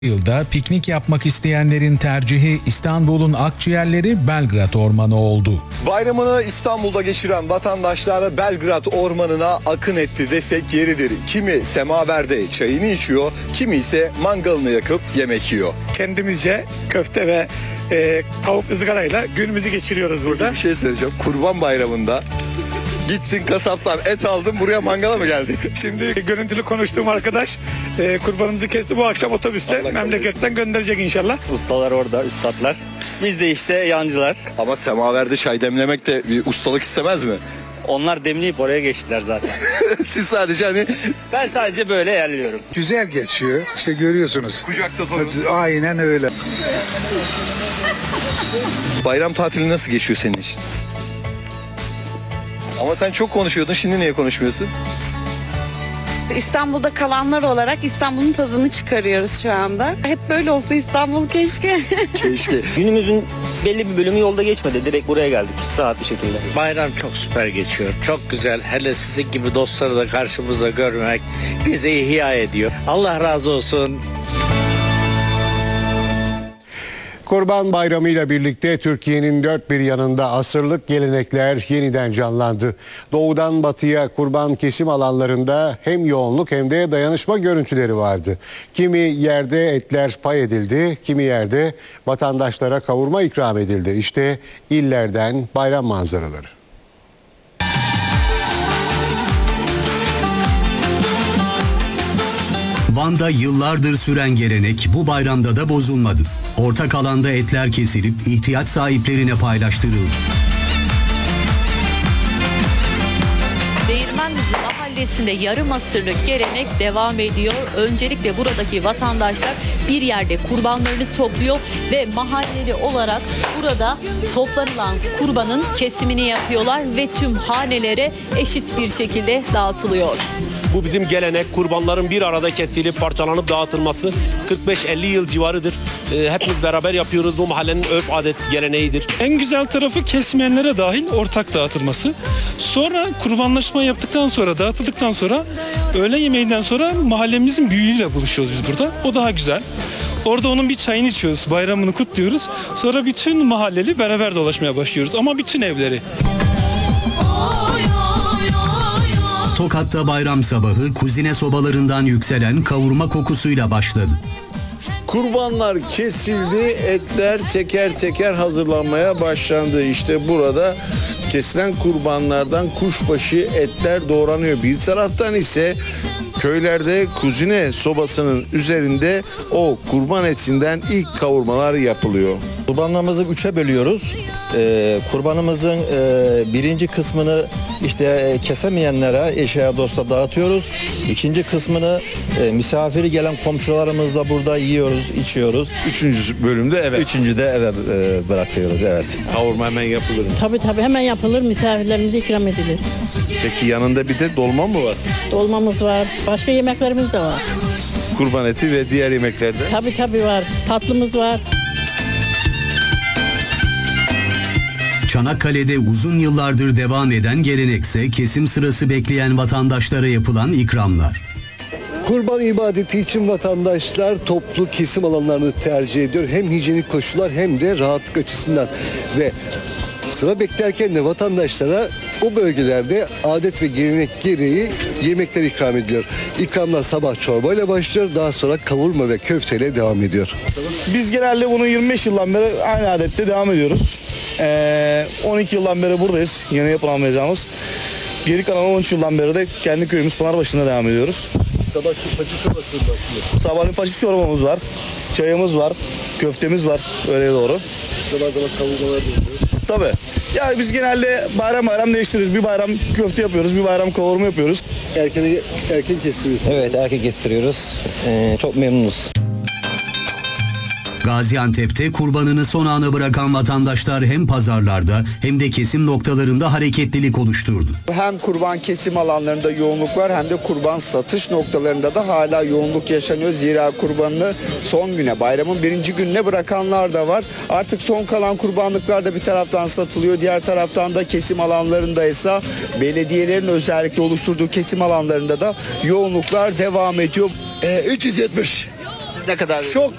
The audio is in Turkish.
Yılda piknik yapmak isteyenlerin tercihi İstanbul'un akciğerleri Belgrad Ormanı oldu. Bayramını İstanbul'da geçiren vatandaşlar Belgrad Ormanı'na akın etti desek yeridir. Kimi semaverde çayını içiyor, kimi ise mangalını yakıp yemek yiyor. Kendimizce köfte ve tavuk ızgarayla günümüzü geçiriyoruz burada. Bir şey söyleyeceğim. Kurban Bayramı'nda gittin kasaptan et aldın, buraya mangala mı geldin? Şimdi görüntülü konuştuğum arkadaş kurbanımızı kesti, bu akşam otobüsle memleketten gönderecek inşallah. Ustalar orada, üstadlar. Biz de işte yancılar. Ama semaverde çay demlemek de bir ustalık istemez mi? Onlar demleyip oraya geçtiler zaten. Siz sadece hani... Ben sadece böyle yerliyorum. Güzel geçiyor. İşte görüyorsunuz. Kucakta torun. Aynen öyle. Bayram tatili nasıl geçiyor senin için? Ama sen çok konuşuyordun, şimdi niye konuşmuyorsun? İstanbul'da kalanlar olarak İstanbul'un tadını çıkarıyoruz şu anda. Hep böyle olsa İstanbul keşke. Keşke. Günümüzün belli bir bölümü yolda geçmedi. Direkt buraya geldik rahat bir şekilde. Bayram çok süper geçiyor. Çok güzel. Hele sizin gibi dostları da karşımızda görmek bizi ihya ediyor. Allah razı olsun. Kurban Bayramı ile birlikte Türkiye'nin dört bir yanında asırlık gelenekler yeniden canlandı. Doğudan batıya kurban kesim alanlarında hem yoğunluk hem de dayanışma görüntüleri vardı. Kimi yerde etler pay edildi, kimi yerde vatandaşlara kavurma ikram edildi. İşte illerden bayram manzaraları. Van'da yıllardır süren gelenek bu bayramda da bozulmadı. Ortak alanda etler kesilip ihtiyaç sahiplerine paylaştırıldı. Değirmenluzu mahallesinde yarım asırlık gelenek devam ediyor. Öncelikle buradaki vatandaşlar bir yerde kurbanlarını topluyor ve mahalleli olarak burada toplanılan kurbanın kesimini yapıyorlar ve tüm hanelere eşit bir şekilde dağıtılıyor. Bu bizim gelenek, kurbanların bir arada kesilip parçalanıp dağıtılması 45-50 yıl civarıdır. Hepimiz beraber yapıyoruz. Bu mahallenin örf adet geleneğidir. En güzel tarafı kesmeyenlere dahil ortak dağıtılması. Sonra kurbanlaşma yaptıktan sonra, dağıtıldıktan sonra öğle yemeğinden sonra mahallemizin büyüğüyle buluşuyoruz biz burada. O daha güzel. Orada onun bir çayını içiyoruz, bayramını kutluyoruz. Sonra bütün mahalleli beraber dolaşmaya başlıyoruz ama bütün evleri. Tokat'ta bayram sabahı kuzine sobalarından yükselen kavurma kokusuyla başladı. Kurbanlar kesildi, etler teker teker hazırlanmaya başlandı. İşte burada kesilen kurbanlardan kuşbaşı etler doğranıyor. Bir taraftan ise köylerde kuzine sobasının üzerinde o kurban etinden ilk kavurmalar yapılıyor. Kurbanlarımızı üçe bölüyoruz. Kurbanımızın birinci kısmını işte kesemeyenlere, eşe, dosta dağıtıyoruz. İkinci kısmını misafiri gelen komşularımızla burada yiyoruz, içiyoruz. Üçüncü bölümde evet. Üçüncüde eve bırakıyoruz, evet. Kavurma hemen yapılır mı? Tabii hemen yapılır, misafirlerimize ikram edilir. Peki yanında bir de dolma mı var? Dolmamız var, başka yemeklerimiz de var. Kurban eti ve diğer yemeklerde? Tabii var, tatlımız var. Çanakkale'de uzun yıllardır devam eden gelenekse kesim sırası bekleyen vatandaşlara yapılan ikramlar. Kurban ibadeti için vatandaşlar toplu kesim alanlarını tercih ediyor. Hem hijyenik koşullar hem de rahatlık açısından. Ve sıra beklerken de vatandaşlara o bölgelerde adet ve gelenek gereği yemekler ikram ediliyor. İkramlar sabah çorbayla başlıyor, daha sonra kavurma ve köfteyle devam ediyor. Biz genelde bunu 25 yıldan beri aynı adette devam ediyoruz. 12 yıldan beri buradayız. Yeni yapılan mezamız. Geri kalan 13 yıldan beri de kendi köyümüz Pınarbaşı'nda devam ediyoruz. Sabahki paçı çorbası başlıyor. Sabahleyin paçı çorbamız var. Çayımız var. Köftemiz var. Öyle doğru. Zaman kavurmalar yapıyoruz. Tabii. Yani biz genelde bayram değiştiriyoruz. Bir bayram köfte yapıyoruz. Bir bayram kavurma yapıyoruz. Erken kestiriyoruz. Evet, erken kestiriyoruz. Çok memnunuz. Gaziantep'te kurbanını son ana bırakan vatandaşlar hem pazarlarda hem de kesim noktalarında hareketlilik oluşturdu. Hem kurban kesim alanlarında yoğunluk var hem de kurban satış noktalarında da hala yoğunluk yaşanıyor. Zira kurbanını son güne, bayramın birinci gününe bırakanlar da var. Artık son kalan kurbanlıklar da bir taraftan satılıyor. Diğer taraftan da kesim alanlarında ise belediyelerin özellikle oluşturduğu kesim alanlarında da yoğunluklar devam ediyor. 370. Siz ne kadar Çok